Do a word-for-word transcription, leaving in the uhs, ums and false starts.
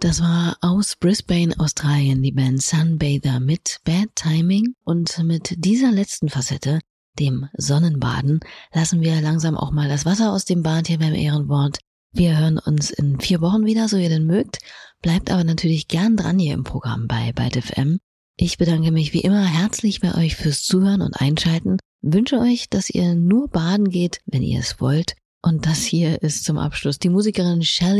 Das war aus Brisbane, Australien, die Band Sunbather mit Bad Timing. Und mit dieser letzten Facette, dem Sonnenbaden, lassen wir langsam auch mal das Wasser aus dem Bad hier beim Ehrenwort. Wir hören uns in vier Wochen wieder, so ihr denn mögt. Bleibt aber natürlich gern dran hier im Programm bei Byte F M. Ich bedanke mich wie immer herzlich bei euch fürs Zuhören und Einschalten. Wünsche euch, dass ihr nur baden geht, wenn ihr es wollt. Und das hier ist zum Abschluss die Musikerin Shelley